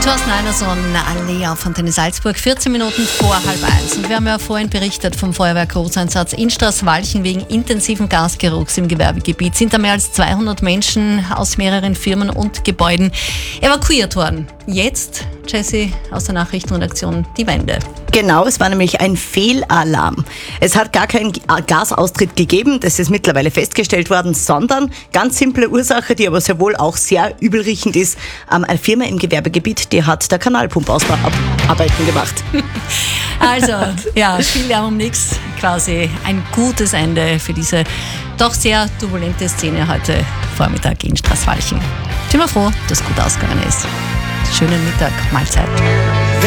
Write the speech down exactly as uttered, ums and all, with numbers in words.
Thorsten Einerson, Allee auf Antenne Salzburg, vierzehn Minuten vor halb eins. Und wir haben ja vorhin berichtet vom Feuerwehr-Großeinsatz in Straßwalchen wegen intensiven Gasgeruchs im Gewerbegebiet. Sind da mehr als zweihundert Menschen aus mehreren Firmen und Gebäuden evakuiert worden. Jetzt, Jessie aus der Nachrichtenredaktion, die Wende. Genau, es war nämlich ein Fehlalarm. Es hat gar keinen Gasaustritt gegeben, das ist mittlerweile festgestellt worden, sondern ganz simple Ursache, die aber sehr wohl auch sehr übelriechend ist. Eine Firma im Gewerbegebiet, die hat der Kanalpumpausbauarbeiten gemacht. Also, ja, viel Lärm um nichts, quasi ein gutes Ende für diese doch sehr turbulente Szene heute Vormittag in Straßwalchen. Ich bin mal froh, dass es gut ausgegangen ist. Schönen Mittag, Mahlzeit.